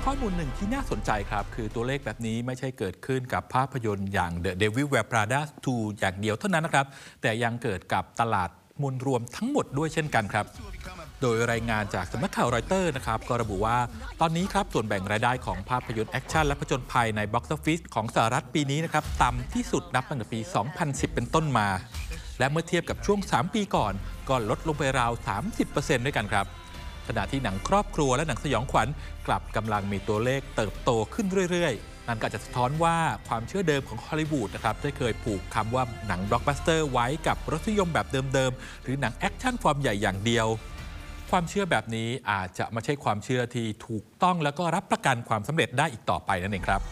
ข้อมูลหนึ่งที่น่าสนใจครับคือตัวเลขแบบนี้ไม่ใช่เกิดขึ้นกับภาพยนตร์อย่าง The Devil Wears Prada 2 อย่างเดียวเท่านั้นนะครับแต่ยังเกิดกับตลาดมวลรวมทั้งหมดด้วยเช่นกันครับโดยรายงานจากสำนักข่าวรอยเตอร์นะครับก็ระบุว่าตอนนี้ครับส่วนแบ่งรายได้ของภาพยนตร์แอคชั่นและผจญภัยในบ็อกซ์ออฟฟิศของสหรัฐปีนี้นะครับต่ำที่สุดนับตั้งแต่ปี 2010 เป็นต้นมาและเมื่อเทียบกับช่วง 3 ปีก่อนก็ลดลงไปราว 30% ด้วยกันครับขณะที่หนังครอบครัวและหนังสยองขวัญกลับกำลังมีตัวเลขเติบโตขึ้นเรื่อยๆนั่นก็จะสะท้อนว่าความเชื่อเดิมของฮอลลีวูดนะครับได้เคยผูกคำว่าหนังบล็อกบัสเตอร์ไว้กับรสนิยมแบบเดิมๆหรือหนังแอคชั่นฟอร์มใหญ่อย่างเดียวความเชื่อแบบนี้อาจจะไม่ใช่ความเชื่อที่ถูกต้องแล้วก็รับประกันความสำเร็จได้อีกต่อไปนั่นเองครับ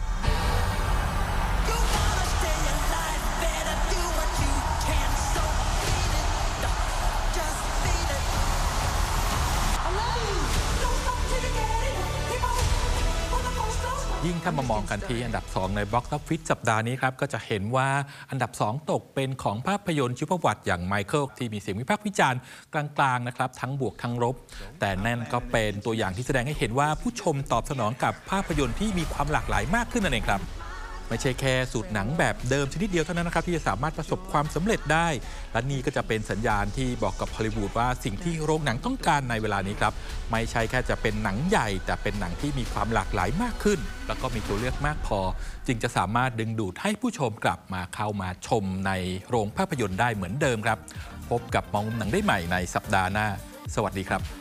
ยิ่งถ้ามามองกันที่อันดับ 2 ใน Box Office สัปดาห์นี้ครับก็จะเห็นว่าอันดับ 2 ตกเป็นของภาพยนตร์ชีวประวัติอย่างไมเคิลที่มีเสียงวิพากษ์วิจารณ์กลางๆนะครับทั้งบวกทั้งลบแต่นั่นก็เป็นตัวอย่างที่แสดงให้เห็นว่าผู้ชมตอบสนองกับภาพยนตร์ที่มีความหลากหลายมากขึ้นนั่นเองครับไม่ใช่แค่สูตรหนังแบบเดิมชนิดเดียวเท่านั้นนะครับที่จะสามารถประสบความสำเร็จได้และนี่ก็จะเป็นสัญญาณที่บอกกับฮอลลีวูดว่าสิ่งที่โรงหนังต้องการในเวลานี้ครับไม่ใช่แค่จะเป็นหนังใหญ่แต่เป็นหนังที่มีความหลากหลายมากขึ้นแล้วก็มีตัวเลือกมากพอจึงจะสามารถดึงดูดให้ผู้ชมกลับมาเข้ามาชมในโรงภาพยนตร์ได้เหมือนเดิมครับพบกับมองมุมหนังได้ใหม่ในสัปดาห์หน้าสวัสดีครับ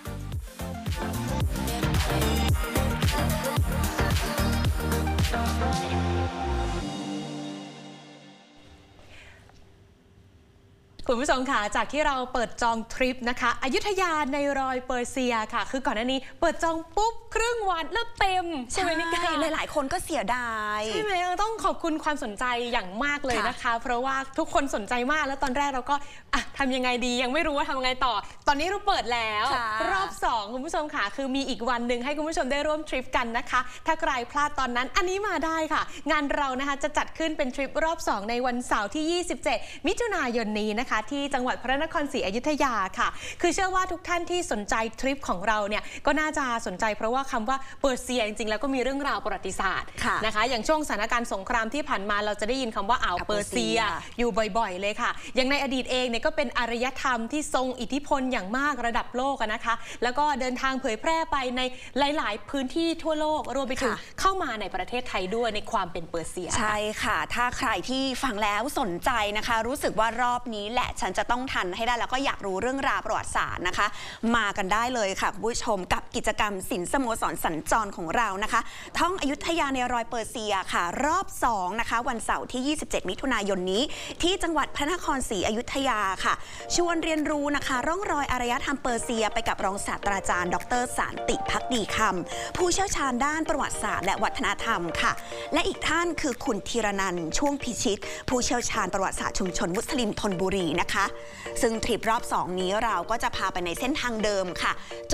คุณผู้ชมค่ะจากที่เราเปิดจองทริปนะคะอยุธยาในรอยเปอร์เซียค่ะคือก่อนหน้านี้เปิดจองปุ๊บครึ่งวันแล้วเต็มใช่ไหมนิกาหลายๆคนก็เสียดายใช่ไหมต้องขอบคุณความสนใจอย่างมากเลยนะคะเพราะว่าทุกคนสนใจมากแล้วตอนแรกเราก็ทำยังไงดียังไม่รู้ว่าทำยังไงต่อตอนนี้เราเปิดแล้วรอบ2คุณผู้ชมค่ะคือมีอีกวันหนึ่งให้คุณผู้ชมได้ร่วมทริปกันนะคะถ้าใครพลาดตอนนั้นอันนี้มาได้ค่ะงานเรานะคะจะจัดขึ้นเป็นทริปรอบ2ในวันเสาร์ที่27มิถุนายนนี้นะคะที่จังหวัดพระนครศรีอยุธยาค่ะคือเชื่อว่าทุกท่านที่สนใจทริปของเราเนี่ยก็น่าจะสนใจเพราะว่าคำว่าเปอร์เซียจริงๆแล้วก็มีเรื่องราวประวัติศาสตร์นะคะอย่างช่วงสถานการณ์สงครามที่ผ่านมาเราจะได้ยินคำว่าอ่าวเปอร์เซียอยู่บ่อยๆเลยค่ะอย่างในอดีตเองเนี่ยก็เป็นอารยธรรมที่ทรงอิทธิพลอย่างมากระดับโลกนะคะแล้วก็เดินทางเผยแพร่ไปในหลายๆพื้นที่ทั่วโลกรวมไปถึงเข้ามาในประเทศไทยด้วยในความเป็นเปอร์เซียใช่ค่ะถ้าใครที่ฟังแล้วสนใจนะคะรู้สึกว่ารอบนี้แหละฉันจะต้องทันให้ได้แล้วก็อยากรู้เรื่องราวประวัติศาสตร์นะคะมากันได้เลยค่ะคุณผู้ชมกับกิจกรรมศิลป์สโมสรสัญจรของเรานะคะท่องอยุธยาในรอยเปอร์เซียค่ะรอบ2นะคะวันเสาร์ที่27มิถุนายนนี้ที่จังหวัดพระนครศรีอยุธยาค่ะชวนเรียนรู้นะคะร่องรอยอารยธรรมเปอร์เซียไปกับรองศาสตราจารย์ดร.สานติภักดีคำผู้เชี่ยวชาญด้านประวัติศาสตร์และวัฒนธรรมค่ะและอีกท่านคือคุณธีรนันท์ช่วงพิชิตผู้เชี่ยวชาญประวัติศาสตร์ชุมชนมุสลิมธนบุรีนะคะซึ่งทริปรอบ2นี้เราก็จะพาไปในเส้นทางเดิมค่ะ